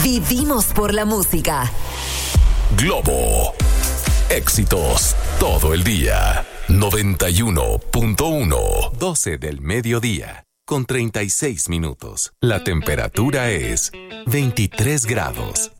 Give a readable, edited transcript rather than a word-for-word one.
Vivimos por la música. Globo. Éxitos todo el día. 91.1. 12 del mediodía. Con 36 minutos. La temperatura es 23 grados.